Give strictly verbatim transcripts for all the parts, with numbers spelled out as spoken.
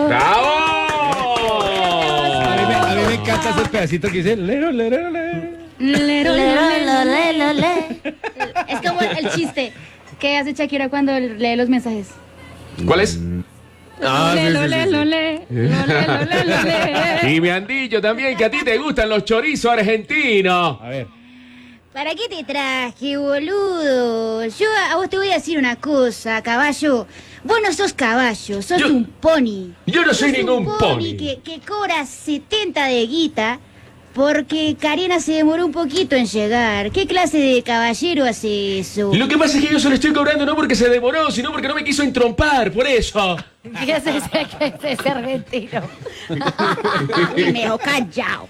¡Bravo! A mí, me, a mí me encanta ese pedacito que dice lero, lero, lero. Lero, lero, lero, lero. Es como el chiste que hace Shakira cuando lee los mensajes. ¿Cuál es? Ah, sí, Lelo, sí, sí, lelo, sí. le. Lelo, lelo, le. Y me han dicho también que a ti te gustan los chorizos argentinos. A ver. ¿Para qué te traje, boludo? Yo a vos te voy a decir una cosa, caballo. Vos no sos caballo, sos Yo- un pony. Yo no soy Sos ningún un pony. Que, que cobra setenta de guita porque Karina se demoró un poquito en llegar. ¿Qué clase de caballero hace eso? Lo que pasa es que yo se lo estoy cobrando no porque se demoró, sino porque no me quiso entrompar, por eso. ¿Qué es ese, qué es ese argentino? Y me dejó callado.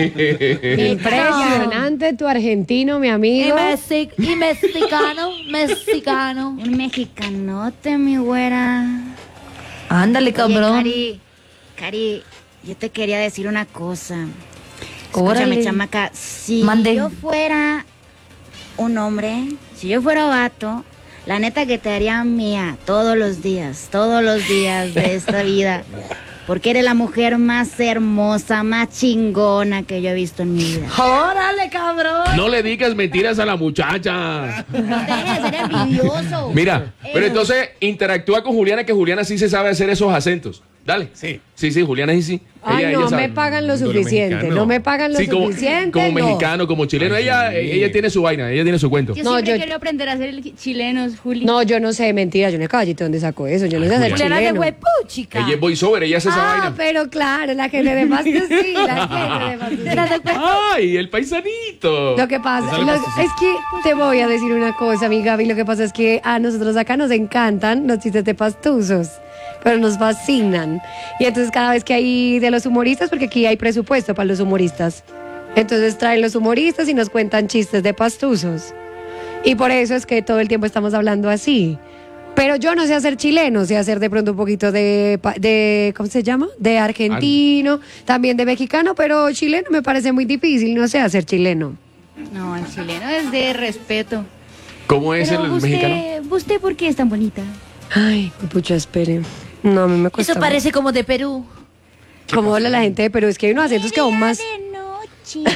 Impresionante tu argentino, mi Y, amigo. mexi- y mexicano, mexicano. Un mexicanote, mi güera. Ándale, Oye, cabrón. Cari, Cari, yo te quería decir una cosa. Órale. Escúchame, chamaca. Si Mande. yo fuera un hombre, si yo fuera vato, la neta que te haría mía todos los días, todos los días de esta vida. Porque eres la mujer más hermosa, más chingona que yo he visto en mi vida. Órale, cabrón. No le digas mentiras a la muchacha. No dejes de ser envidioso. Mira, pero entonces interactúa con Juliana, que Juliana sí se sabe hacer esos acentos. Dale. Sí. Sí, sí, Juliana sí, sí. Ay, Ella- no ella sabe. me pagan lo Con lo suficiente. mexicano. No me pagan lo Sí, como, suficiente. como no. mexicano, como chileno. Ay, Ella, sí. ella tiene su vaina, ella tiene su cuento. Yo No, siempre yo- quiero aprender a hacer el chilenos, Juli. No, yo no sé, mentira, yo no sé caballito dónde sacó eso. Yo no sé hacer Juliana de chileno. huepuchica. Ella es voiceover, ella hace esa Ah, vaina. pero claro, la gente de más que sí, la gente de más que sí. ¡Ay, el paisanito! Lo que pasa, Eso lo lo- pasa, sí. es que te voy a decir una cosa, mi Gaby. Lo que pasa es que a nosotros acá nos encantan los chistes de pastuzos, pero nos fascinan. Y entonces cada vez que hay de los humoristas, porque aquí hay presupuesto para los humoristas, entonces traen los humoristas y nos cuentan chistes de pastuzos. Y por eso es que todo el tiempo estamos hablando así. Pero yo no sé hacer chileno, sé hacer de pronto un poquito de, pa- de ¿cómo se llama? De argentino, también de mexicano, pero chileno me parece muy difícil, no sé hacer chileno. No, el chileno es de respeto. ¿Cómo es Pero el usted, mexicano? ¿Usted por qué es tan bonita? Ay, pucha, espere. No, a mí me cuesta. Eso parece como de Perú. Como habla la gente de Perú, es que hay unos acentos que aún más. De noche.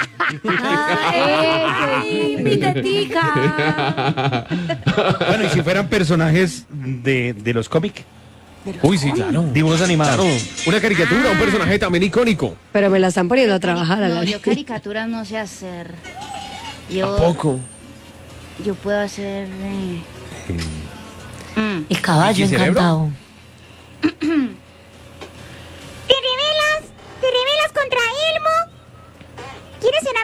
Ay, mi tetica. Bueno, y si fueran personajes de, de los cómics. Uy, sí, claro. Dibujos animados. Una caricatura, un personaje también icónico. Pero me la están poniendo a trabajar a la No, yo caricaturas no sé hacer. Yo, Poco. yo puedo hacer. eh, mm. El caballo ¿Y cerebro? encantado. ¿Te rebelas? ¿Te rebelas contra Elmo? ¿Quieres ser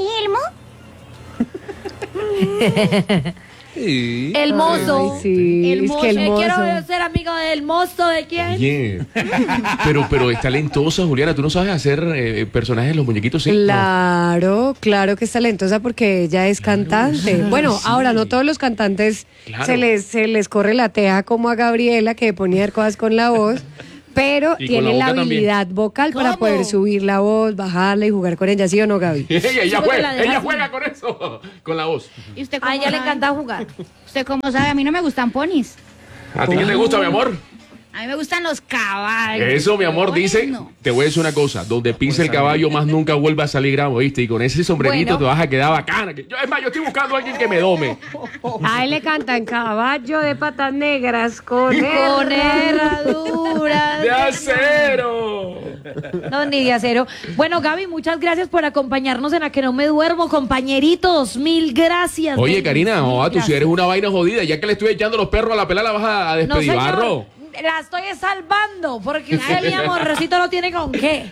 amigo de Elmo? Sí. El mozo. Ay, sí, El es mozo. que el Eh, Quiero mozo. ser amigo del mozo de quién. Oye, pero, pero es talentosa, Juliana. ¿Tú no sabes hacer eh, personajes de los muñequitos? Sí. Claro, claro que es talentosa porque ella es cantante. Bueno, ahora no todos los cantantes Claro. se les se les corre la teja como a Gabriela, que ponía cosas con la voz, pero Y con tiene la la, boca también. habilidad vocal para ¿Cómo? poder subir la voz, bajarla y jugar con ella, ¿sí o no, Gaby? ella ella Sí, porque juega, la dejas ella sin- juega con eso, con la voz. ¿Y usted A cómo ella le sabe? encanta jugar. ¿Usted cómo sabe? A mí no me gustan ponis. ¿A ti qué te gusta, mi amor? A mí me gustan los caballos. Eso, mi amor, Ponis, dice. no. Te voy a decir una cosa. Donde pise el caballo, más nunca vuelva a salir gramo, ¿viste? Y con ese sombrerito Bueno. te vas a quedar bacana. Que- Yo, es más, yo estoy buscando a alguien que me dome. A él le cantan caballo de patas negras con, Con herradura. ¡De acero! No, ni de acero. Bueno, Gaby, muchas gracias por acompañarnos en A Que No Me Duermo, compañeritos. Mil gracias. Oye, baby. Karina, Mil oh, tú si gracias. eres una vaina jodida, ya que le estoy echando los perros a la pelada, la vas a, a No, despedir, señor. barro. La estoy salvando, porque usted, mi amorcito, no tiene con qué.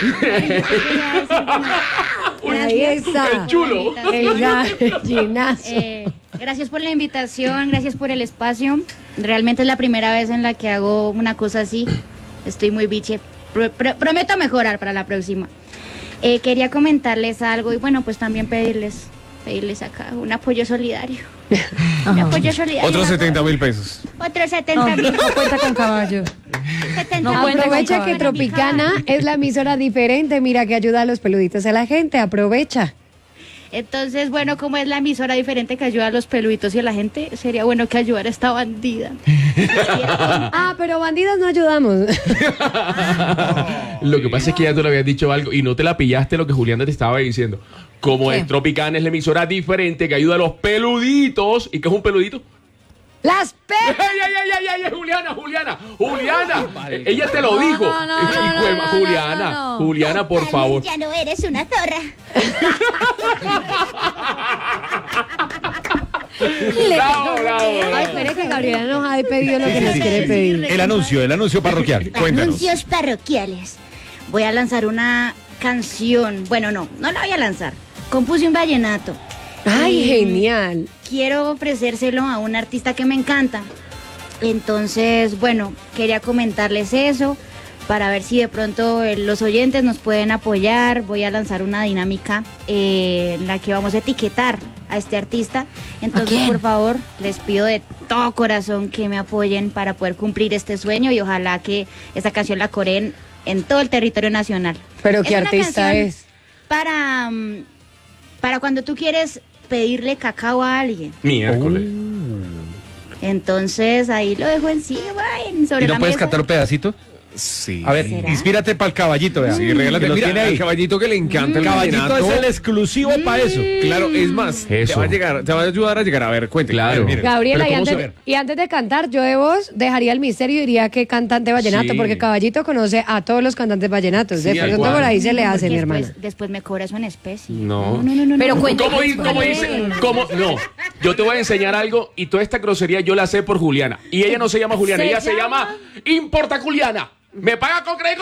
Ahí está. El chulo. El gallinazo. Eh, gracias por la invitación, gracias por el espacio. Realmente es la primera vez en la que hago una cosa así. Estoy muy biche. Pro- pro- prometo mejorar para la próxima. Eh, quería comentarles algo y bueno, pues también pedirles, pedirles acá un apoyo solidario. Un apoyo solidario. Otros setenta mil pesos. Otros setenta mil. No cuenta con caballo. No cuenta Aprovecha con que caballo. Tropicana es la emisora diferente, mira que ayuda a los peluditos a la gente, aprovecha. Entonces, bueno, como es la emisora diferente que ayuda a los peluditos y a la gente, sería bueno que ayudara a esta bandida. Ah, pero bandidas no ayudamos. Lo que pasa es que ya tú le habías dicho algo y no te la pillaste lo que Juliana te estaba diciendo. Como ¿Qué? es Tropicana es la emisora diferente que ayuda a los peluditos. ¿Y qué es un peludito? Las pe... ¡Ey, ey, ey, ey, ey! Juliana, Juliana, Juliana! Ella te lo dijo. no, no, no, Hijo de no, ma- no, Juliana, no, no. Juliana, por favor. Ya no eres una zorra. Bravo, bravo, Ay, bravo. espere que Gabriela nos ha pedido lo que nos quiere pedir. El anuncio, el anuncio parroquial. Cuéntanos. Anuncios parroquiales. Voy a lanzar una canción. Bueno, no, no la voy a lanzar. Compuse un vallenato. Ay, Y genial. Quiero ofrecérselo a un artista que me encanta. Entonces, bueno, quería comentarles eso para ver si de pronto eh, los oyentes nos pueden apoyar. Voy a lanzar una dinámica eh, en la que vamos a etiquetar a este artista. Entonces, por favor, les pido de todo corazón que me apoyen para poder cumplir este sueño y ojalá que esta canción la coreen en todo el territorio nacional. Pero ¿qué una artista canción es? Para, mm, para cuando tú quieres pedirle cacao a alguien. Miércoles. Entonces ahí lo dejo encima, en- sobre ¿Y no la puedes mesa. cantar un pedacito? Sí. A ver, ¿Será? inspírate para el caballito, vea. Sí, regálate. Que lo Mira, tiene al ahí. caballito que le encanta el Caballito vallenato. es el exclusivo para eso. Claro, es más, te Eso. va a llegar, te va a ayudar a llegar a ver, cuente. Claro. A ver, mire. Gabriela, Pero y ¿cómo antes, se- y antes de cantar, yo de vos dejaría el misterio y diría que cantante vallenato, Sí. porque Caballito conoce a todos los cantantes vallenatos. Sí, de al pronto cual. por ahí se le Porque hace, mi hermana. después, después me cobra eso en especie. No. no, no, no, Pero no. cuenta- ¿Cómo, di- cómo ¿Cuál dice? es? ¿Cómo? No. Yo te voy a enseñar algo y toda esta grosería yo la sé por Juliana. Y ella no se llama Juliana, ¿Se ella se llama? llama Importa Juliana. ¿Me paga con crédito?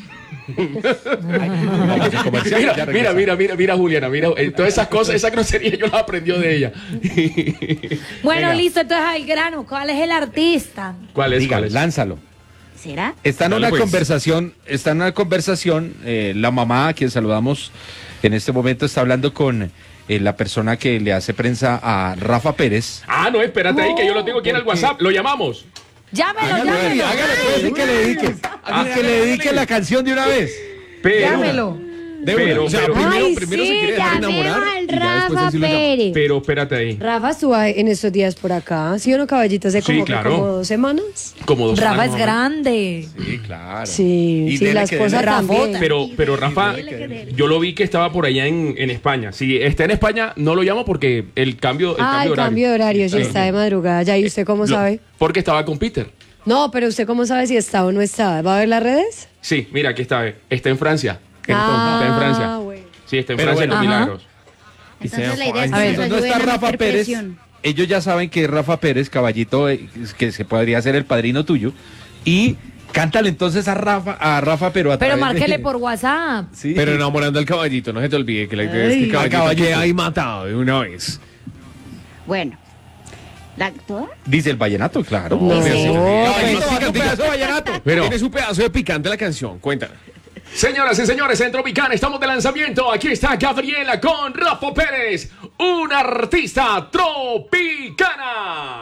Vamos a comercial, Mira, ya mira, regresamos. mira, mira, mira, Juliana, mira, eh, todas esas cosas, esa grosería yo la aprendió de ella. Bueno, Venga. listo, entonces al grano. ¿Cuál es el artista? ¿Cuál es? Diga, ¿Cuál es? lánzalo. ¿Será? Está en Dale, una pues. conversación, está en una conversación, eh, la mamá a quien saludamos en este momento está hablando con eh, la persona que le hace prensa a Rafa Pérez. Ah, no, espérate ahí que yo lo tengo aquí en el WhatsApp. Lo llamamos. Llámelo, Hágale, llámelo. hágale, pues, y que le dedique, y que le dedique la canción de una vez. Pero, Llámelo. De una. Pero, o sea, pero- primero, Ay, primero se sí, quiere dejar llamemos enamorar al y ya después Rafa él sí lo llama. Pérez. pero espérate ahí. Rafa estuvo en estos días por acá, ¿sí o no, Caballito? Hace Sí, como, que claro. como dos semanas. Como dos Rafa años, es mamá. grande. Sí, claro. Sí, Y sí, dele la que esposa dele. también. Pero, pero Rafa, yo lo vi que estaba por allá en, en España. Si está en España, no lo llamo porque el cambio, el Ah, cambio el horario. cambio de horario, sí, Sí. está de madrugada. Ya, ¿y usted cómo Lo- sabe? Porque estaba con Peter. No, pero ¿usted cómo sabe si está o no está? ¿Va a ver las redes? Sí, mira, aquí está. Está en Francia. En- Ah, está en Francia. bueno. Sí, está en Pero Francia en los bueno. milagros. Entonces la idea es A que ver, nos no ayuden está a Rafa meter Pérez. presión. Ellos ya saben que Rafa Pérez, caballito, eh, que se podría ser el padrino tuyo. Y cántale entonces a Rafa, a Rafa, pero a Pero través de- márquele por WhatsApp. Sí. Pero enamorando al caballito, no se te olvide que la idea es Ay, que el caballito, al caballito. quede ahí matado de una vez. Bueno. ¿La, ¿Toda? Dice el vallenato, claro. No, Sí, sí, sí. pero- Caballito, manda un pedazo de vallenato. Pero, Tienes un pedazo de picante la canción, cuéntala. señoras y señores, en Tropicana estamos de lanzamiento. Aquí está Gabriela con Rafa Pérez, una artista tropicana.